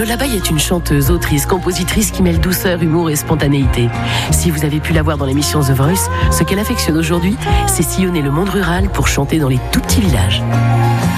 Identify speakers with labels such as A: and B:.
A: Labaye est une chanteuse, autrice, compositrice qui mêle douceur, humour et spontanéité. Si vous avez pu la voir dans l'émission The Voice, ce qu'elle affectionne aujourd'hui, c'est sillonner le monde rural pour chanter dans les tout petits villages.